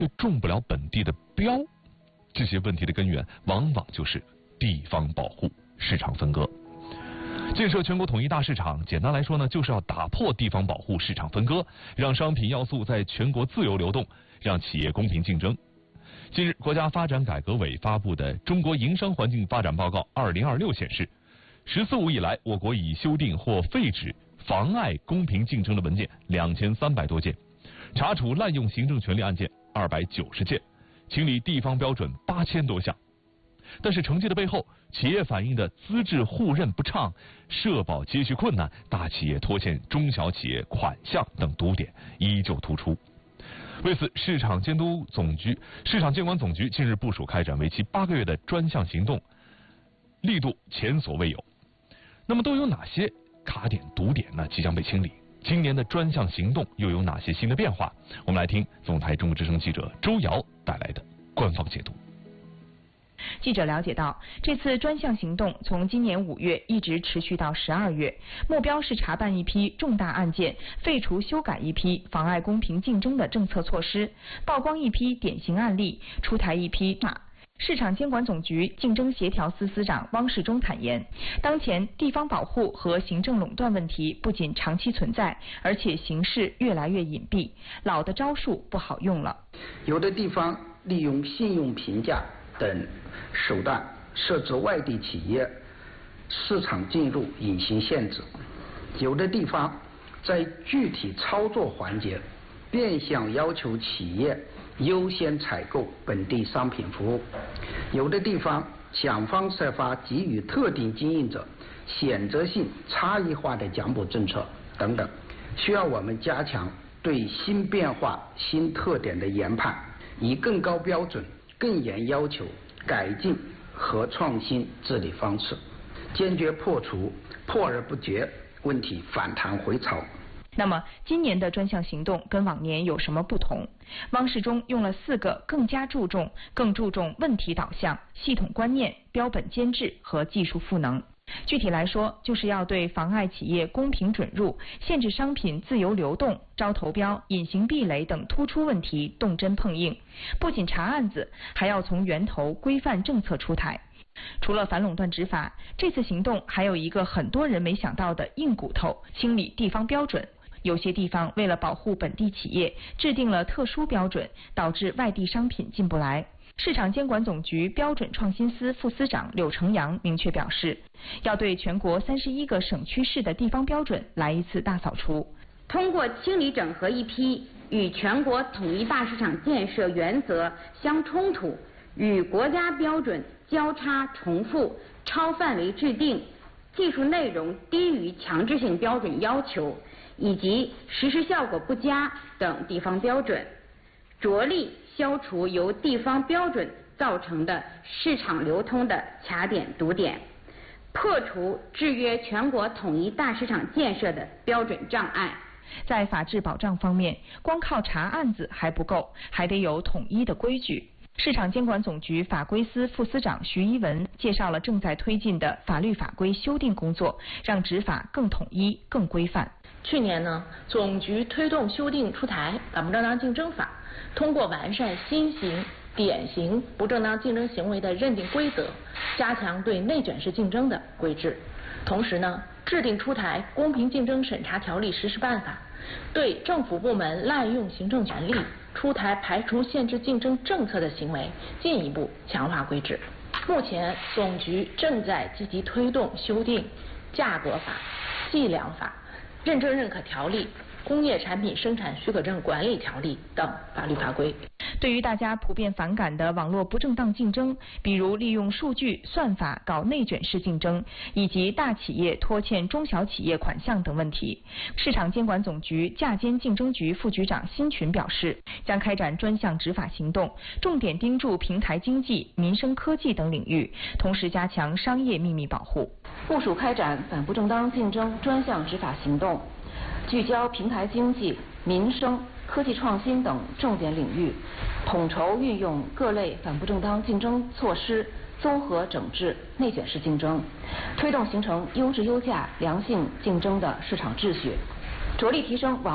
又中不了本地的标，这些问题的根源往往就是地方保护、市场分割。建设全国统一大市场，简单来说呢，就是要打破地方保护、市场分割，让商品要素在全国自由流动，让企业公平竞争。近日，国家发展改革委发布的《中国营商环境发展报告2026》显示，“14+5”以来，我国已修订或废止妨碍公平竞争的文件2300多件，查处滥用行政权力案件290件，清理地方标准8000多项。但是成绩的背后，企业反映的资质互认不畅、社保接续困难、大企业拖欠中小企业款项等堵点依旧突出。为此，市场监管总局近日部署开展为期8个月的专项行动，力度前所未有。那么都有哪些卡点堵点呢？即将被清理？今年的专项行动又有哪些新的变化？我们来听总台中国之声记者周瑶带来的官方解读。 记者了解到，这次专项行动从今年5月一直持续到12月，目标是查办一批重大案件，废除修改一批妨碍公平竞争的政策措施，曝光一批典型案例，出台一批市场监管总局竞争协调司司长汪世忠坦言，当前地方保护和行政垄断问题不仅长期存在，而且形势越来越隐蔽，老的招数不好用了。 有的地方利用信用评价等手段设置外地企业市场进入隐形限制，有的地方在具体操作环节变相要求企业优先采购本地商品服务，有的地方想方设法给予特定经营者选择性差异化的奖补政策等等，需要我们加强对新变化、新特点的研判，以更高标准、更严要求改进和创新治理方式，坚决破除破而不决问题反弹回潮。 那么今年的专项行动跟往年有什么不同？汪世忠用了4个更注重问题导向、系统观念、标本兼治和技术赋能。具体来说，就是要对妨碍企业公平准入、限制商品自由流动、招投标、隐形壁垒等突出问题动真碰硬，不仅查案子，还要从源头规范政策出台。除了反垄断执法，这次行动还有一个很多人没想到的硬骨头：清理地方标准。有些地方为了保护本地企业，制定了特殊标准，导致外地商品进不来。市场监管总局标准创新司副司长柳成阳明确表示，要对全国31个省区市的地方标准来一次大扫除， 通过清理整合一批与全国统一大市场建设原则相冲突、与国家标准交叉重复、超范围制定、技术内容低于强制性标准要求以及实施效果不佳等地方标准，着力消除由地方标准造成的市场流通的卡点堵点，破除制约全国统一大市场建设的标准障碍。 在法治保障方面，光靠查案子还不够，还得有统一的规矩。市场监管总局法规司副司长徐一文介绍了正在推进的法律法规修订工作，让执法更统一、更规范。 去年呢，总局推动修订出台反不正当竞争法，通过完善新型、典型不正当竞争行为的认定规则，加强对内卷式竞争的规制。同时呢，制定出台公平竞争审查条例实施办法，对政府部门滥用行政权力、出台排除限制竞争政策的行为进一步强化规制。目前，总局正在积极推动修订价格法、计量法、认证认可条例、工业产品生产许可证管理条例等法律法规。 对于大家普遍反感的网络不正当竞争，比如利用数据算法搞内卷式竞争，以及大企业拖欠中小企业款项等问题，市场监管总局价监竞争局副局长辛群表示，将开展专项执法行动，重点盯住平台经济、民生科技等领域，同时加强商业秘密保护。 部署开展反不正当竞争专项执法行动，聚焦平台经济、民生、科技创新等重点领域，统筹运用各类反不正当竞争措施，综合整治内卷式竞争，推动形成优质优价、良性竞争的市场秩序，着力提升网